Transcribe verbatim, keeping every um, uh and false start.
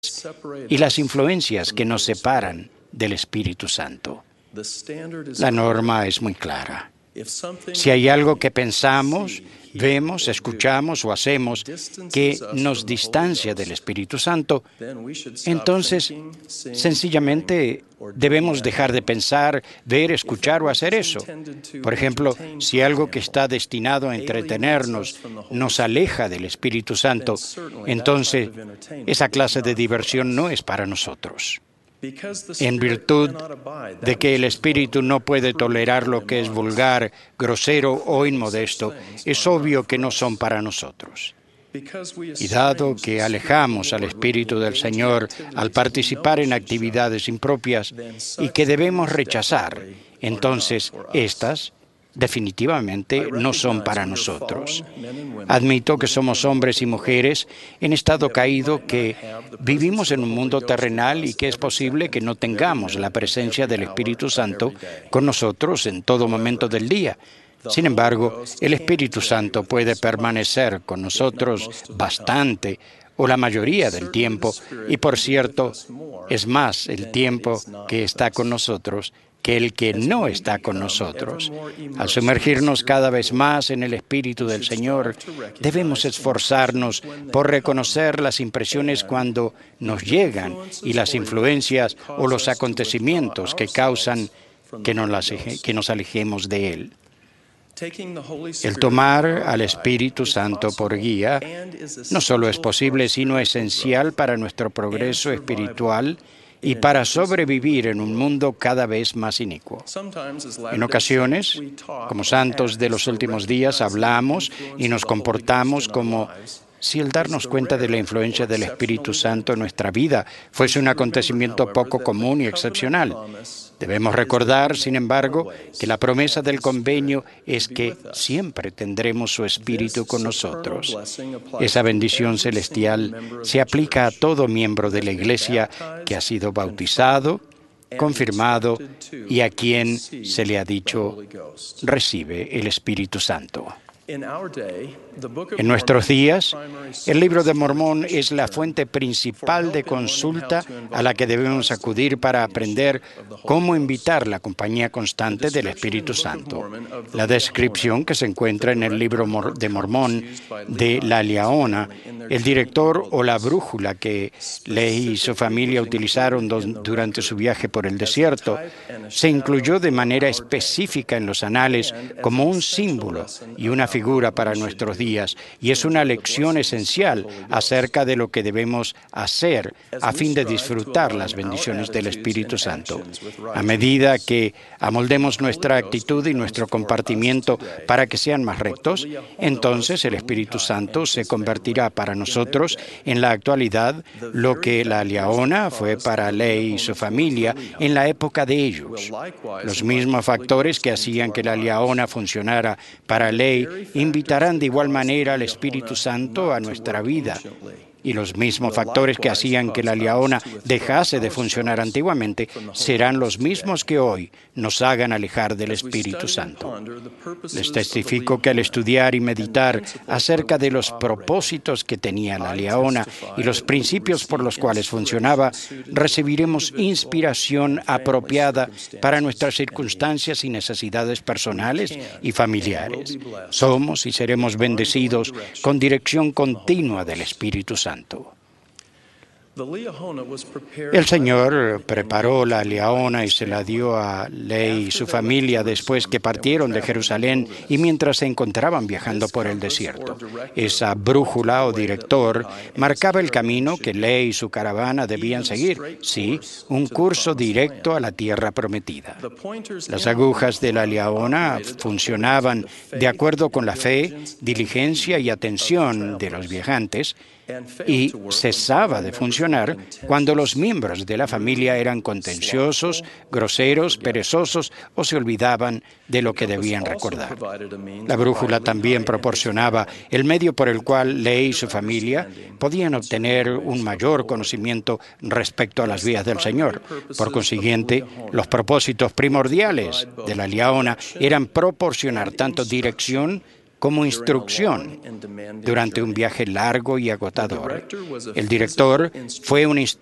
y las influencias que nos separan del Espíritu Santo. La norma es muy clara. Si hay algo que pensamos, vemos, escuchamos o hacemos que nos distancia del Espíritu Santo, entonces sencillamente debemos dejar de pensar, ver, escuchar o hacer eso. Por ejemplo, si algo que está destinado a entretenernos nos aleja del Espíritu Santo, entonces esa clase de diversión no es para nosotros. En virtud de que el Espíritu no puede tolerar lo que es vulgar, grosero o inmodesto, es obvio que no son para nosotros. Y dado que alejamos al Espíritu del Señor al participar en actividades impropias y que debemos rechazar, entonces estas definitivamente no son para nosotros. Admito que somos hombres y mujeres en estado caído, que vivimos en un mundo terrenal y que es posible que no tengamos la presencia del Espíritu Santo con nosotros en todo momento del día. Sin embargo, el Espíritu Santo puede permanecer con nosotros bastante o la mayoría del tiempo, y por cierto, es más el tiempo que está con nosotros que el que no está con nosotros. Al sumergirnos cada vez más en el Espíritu del Señor, debemos esforzarnos por reconocer las impresiones cuando nos llegan y las influencias o los acontecimientos que causan que nos, las, que nos alejemos de Él. El tomar al Espíritu Santo por guía no solo es posible, sino esencial para nuestro progreso espiritual y para sobrevivir en un mundo cada vez más inicuo. En ocasiones, como santos de los últimos días, hablamos y nos comportamos como si el darnos cuenta de la influencia del Espíritu Santo en nuestra vida fuese un acontecimiento poco común y excepcional. Debemos recordar, sin embargo, que la promesa del convenio es que siempre tendremos su Espíritu con nosotros. Esa bendición celestial se aplica a todo miembro de la Iglesia que ha sido bautizado, confirmado y a quien se le ha dicho, recibe el Espíritu Santo. En nuestros días, el Libro de Mormón es la fuente principal de consulta a la que debemos acudir para aprender cómo invitar la compañía constante del Espíritu Santo. La descripción que se encuentra en el Libro de Mormón de La Liaona, el director o la brújula que Lehi y su familia utilizaron durante su viaje por el desierto, se incluyó de manera específica en los anales como un símbolo y una figura para nuestros días, y es una lección esencial acerca de lo que debemos hacer a fin de disfrutar las bendiciones del Espíritu Santo. A medida que amoldemos nuestra actitud y nuestro comportamiento para que sean más rectos, entonces el Espíritu Santo se convertirá para nosotros en la actualidad lo que la Liaona fue para Lehi y su familia en la época de ellos. Los mismos factores que hacían que la Liaona funcionara para Lehi invitarán de igual manera al Espíritu Santo a nuestra vida. Y los mismos factores que hacían que la Liaona dejase de funcionar antiguamente serán los mismos que hoy nos hagan alejar del Espíritu Santo. Les testifico que al estudiar y meditar acerca de los propósitos que tenía la Liaona y los principios por los cuales funcionaba, recibiremos inspiración apropiada para nuestras circunstancias y necesidades personales y familiares. Somos y seremos bendecidos con dirección continua del Espíritu Santo. El Señor preparó la Liaona y se la dio a Lehi y su familia después que partieron de Jerusalén y mientras se encontraban viajando por el desierto. Esa brújula o director marcaba el camino que Lehi y su caravana debían seguir. Sí, un curso directo a la tierra prometida. Las agujas de la Liaona funcionaban de acuerdo con la fe, diligencia y atención de los viajantes, y cesaba de funcionar cuando los miembros de la familia eran contenciosos, groseros, perezosos o se olvidaban de lo que debían recordar. La brújula también proporcionaba el medio por el cual Lehi y su familia podían obtener un mayor conocimiento respecto a las vías del Señor. Por consiguiente, los propósitos primordiales de la Liaona eran proporcionar tanto dirección como instrucción durante un viaje largo y agotador. El director fue un